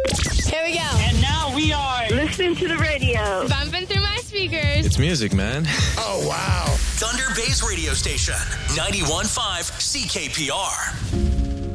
Here we go. And now we are listening to the radio. Bumping through my speakers. It's music, man. Oh, wow. Thunder Bay's radio station, 91.5 CKPR.